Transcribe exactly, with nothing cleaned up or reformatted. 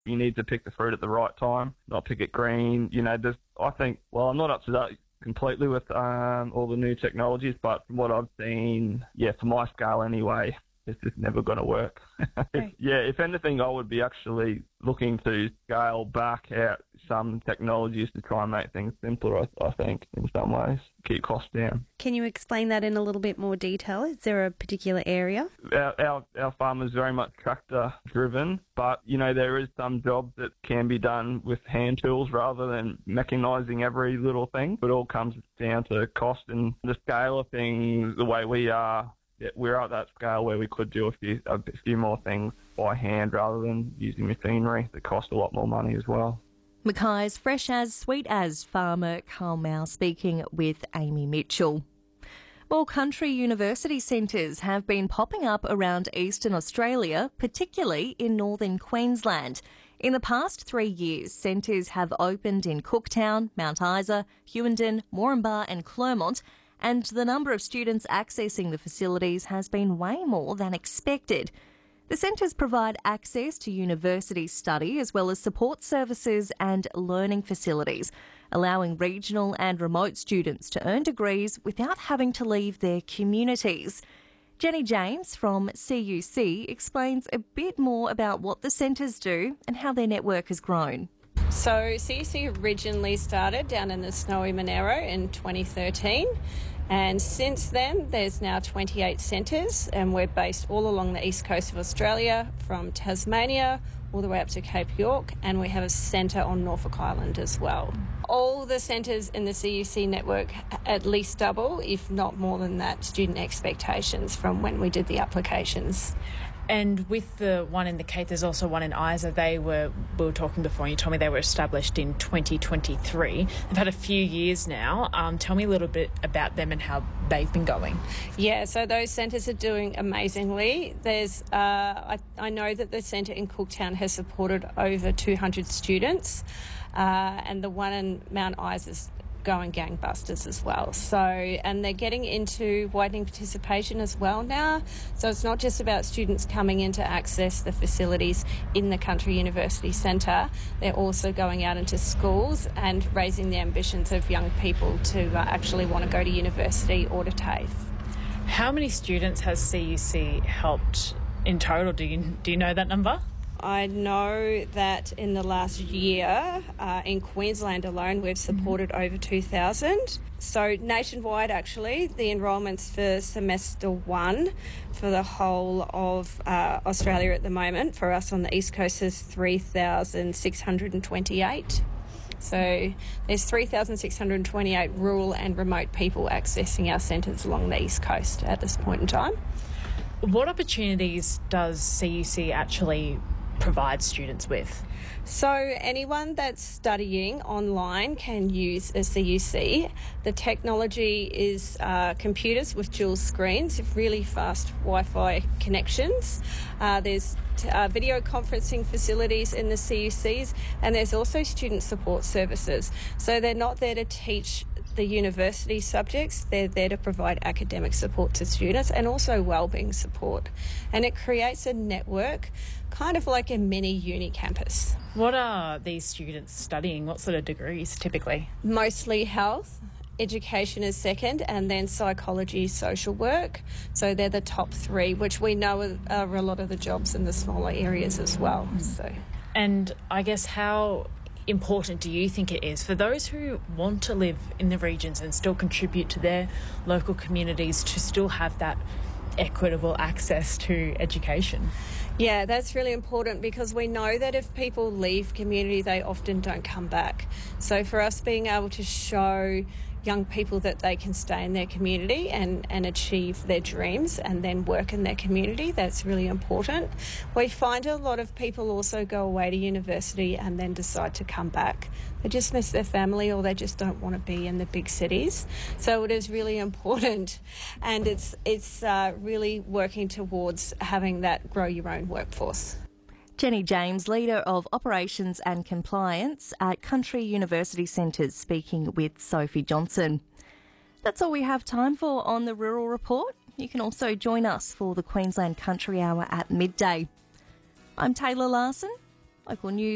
You need to pick the fruit at the right time, not pick it green. You know, there's, I think, well, I'm not up to date completely with um, all the new technologies, but from what I've seen, yeah, for my scale anyway, it's just never going to work. if, yeah, if anything, I would be actually looking to scale back out some technologies to try and make things simpler, I, I think, in some ways, keep costs down. Can you explain that in a little bit more detail? Is there a particular area? Our, our, our farm is very much tractor driven, but, you know, there is some jobs that can be done with hand tools rather than mechanising every little thing. It all comes down to cost and the scale of things, the way we are. Yeah, we're at that scale where we could do a few a few more things by hand rather than using machinery that cost a lot more money as well. Mackay's Fresh As Sweet As farmer Carl Mao speaking with Amy Mitchell. More country university centres have been popping up around eastern Australia, particularly in northern Queensland. In the past three years, centres have opened in Cooktown, Mount Isa, Hughenden, Moranbah and Clermont, and the number of students accessing the facilities has been way more than expected. The centres provide access to university study as well as support services and learning facilities, allowing regional and remote students to earn degrees without having to leave their communities. Jenny James from C U C explains a bit more about what the centres do and how their network has grown. So C U C originally started down in the snowy Monero in twenty thirteen. And since then, there's now twenty-eight centres, and we're based all along the east coast of Australia, from Tasmania all the way up to Cape York, and we have a centre on Norfolk Island as well. All the centres in the C U C network at least double, if not more than that, student expectations from when we did the applications. And with the one in the Cape, there's also one in Isa. They were, we were talking before, and you told me they were established in twenty twenty-three. They've had a few years now. Um, tell me a little bit about them and how they've been going. Yeah, so those centres are doing amazingly. There's, uh, I, I know that the centre in Cooktown has supported over two hundred students, uh, and the one in Mount Isa's going gangbusters as well. So, and they're getting into widening participation as well now. So it's not just about students coming in to access the facilities in the Country University Centre. They're also going out into schools and raising the ambitions of young people to uh, actually want to go to university or to TAFE. How many students has C U C helped in total? Do you, do you know that number? I know that in the last year, uh, in Queensland alone, we've supported mm-hmm. over two thousand. So nationwide, actually, the enrolments for semester one for the whole of uh, Australia at the moment, for us on the East Coast, is three thousand six hundred twenty-eight. So there's three thousand six hundred twenty-eight rural and remote people accessing our centres along the East Coast at this point in time. What opportunities does C U C actually provide students with? So anyone that's studying online can use a C U C. The technology is uh, computers with dual screens, really fast Wi-Fi connections. Uh, there's t- uh, video conferencing facilities in the C U Cs, and there's also student support services. So they're not there to teach the university subjects, they're there to provide academic support to students and also wellbeing support. And it creates a network, kind of like a mini uni campus. What are these students studying? What sort of degrees typically? Mostly health. Education is second, and then psychology, social work. So they're the top three, which we know are, are a lot of the jobs in the smaller areas as well. So, and I guess how important do you think it is for those who want to live in the regions and still contribute to their local communities to still have that equitable access to education? Yeah, that's really important, because we know that if people leave community, they often don't come back. So for us, being able to show young people that they can stay in their community and, and achieve their dreams and then work in their community, that's really important. We find a lot of people also go away to university and then decide to come back. They just miss their family, or they just don't want to be in the big cities. So it is really important, and it's, it's uh, really working towards having that grow your own workforce. Jenny James, Leader of Operations and Compliance at Country University Centres, speaking with Sophie Johnson. That's all we have time for on the Rural Report. You can also join us for the Queensland Country Hour at midday. I'm Taylor Larson, Local News.